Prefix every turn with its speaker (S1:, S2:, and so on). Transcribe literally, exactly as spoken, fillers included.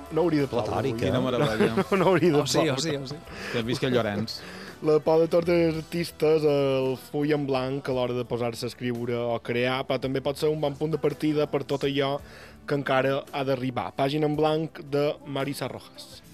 S1: no hauria de ploure.
S2: Platòrica.
S1: avui.
S2: Quina
S3: meravella.
S1: No, no hauria de
S2: Oh, sí,
S1: ploure.
S2: oh, sí, oh, sí.
S3: Que visca Llorenç.
S1: La por de tots els artistes, el full en blanc a l'hora de posar-se a escriure o crear, però també pot ser un bon punt de partida per tot allò que encara ha d'arribar. Pàgina en blanc de Marisa Rojas.